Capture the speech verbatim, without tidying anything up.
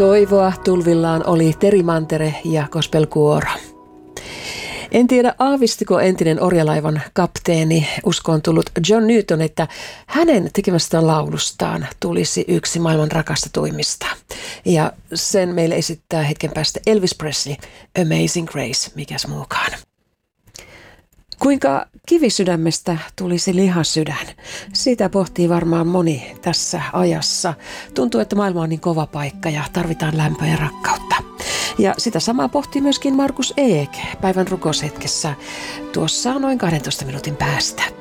Toivoa tulvillaan oli Teri Mantere ja gospelkuoro. En tiedä, aavistiko entinen orjalaivan kapteeni, uskoon tullut John Newton, että hänen tekemästään laulustaan tulisi yksi maailman rakastetuimmista. Ja sen meille esittää hetken päästä Elvis Presley, Amazing Grace, mikäs muukaan. Kuinka kivisydämestä tulisi lihasydän? Sitä pohtii varmaan moni tässä ajassa. Tuntuu, että maailma on niin kova paikka ja tarvitaan lämpöä ja rakkautta. Ja sitä samaa pohtii myöskin Markus Eek päivän rukoushetkessä tuossa noin kahdentoista minuutin päästä.